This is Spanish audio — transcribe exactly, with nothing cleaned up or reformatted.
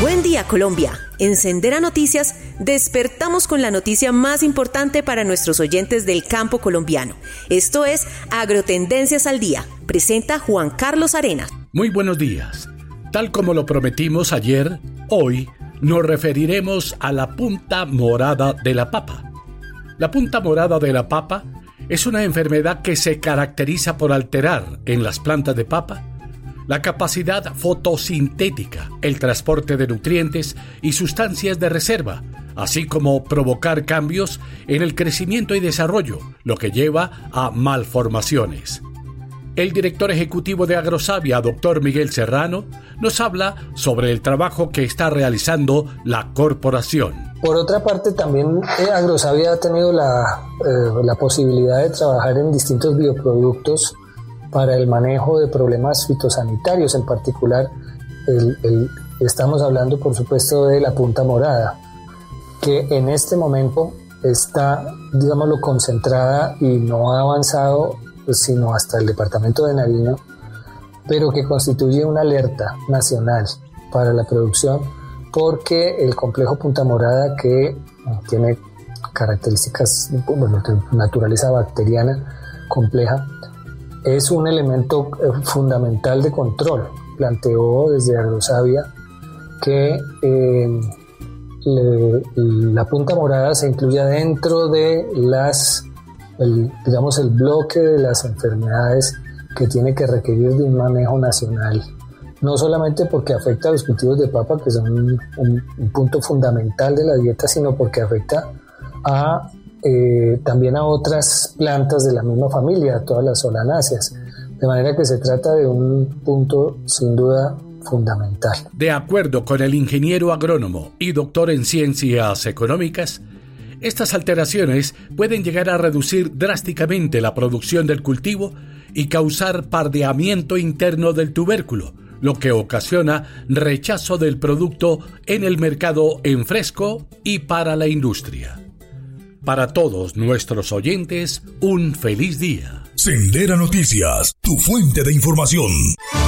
Buen día, Colombia. En Sendera Noticias despertamos con la noticia más importante para nuestros oyentes del campo colombiano. Esto es Agrotendencias al Día. Presenta Juan Carlos Arenas. Muy buenos días. Tal como lo prometimos ayer, hoy nos referiremos a la punta morada de la papa. La punta morada de la papa es una enfermedad que se caracteriza por alterar en las plantas de papa la capacidad fotosintética, el transporte de nutrientes y sustancias de reserva, así como provocar cambios en el crecimiento y desarrollo, lo que lleva a malformaciones. El director ejecutivo de Agrosavia, doctor Miguel Serrano, nos habla sobre el trabajo que está realizando la corporación. Por otra parte, también eh, Agrosavia ha tenido la, eh, la posibilidad de trabajar en distintos bioproductos para el manejo de problemas fitosanitarios, en particular el, el, estamos hablando por supuesto de la punta morada, que en este momento está, digámoslo, concentrada y no ha avanzado sino hasta el departamento de Nariño, pero que constituye una alerta nacional para la producción porque el complejo punta morada, que tiene características, bueno, de naturaleza bacteriana compleja, es un elemento fundamental de control. Planteó desde Agrosavia que eh, le, la punta morada se incluya dentro de las, el, digamos, el bloque de las enfermedades que tiene que requerir de un manejo nacional. No solamente porque afecta a los cultivos de papa, que son un, un, un punto fundamental de la dieta, sino porque afecta a Eh, también a otras plantas de la misma familia, a todas las solanáceas, de manera que se trata de un punto sin duda fundamental. De acuerdo con el ingeniero agrónomo y doctor en ciencias económicas, estas alteraciones pueden llegar a reducir drásticamente la producción del cultivo y causar pardeamiento interno del tubérculo, lo que ocasiona rechazo del producto en el mercado en fresco y para la industria. Para todos nuestros oyentes, un feliz día. Sendera Noticias, tu fuente de información.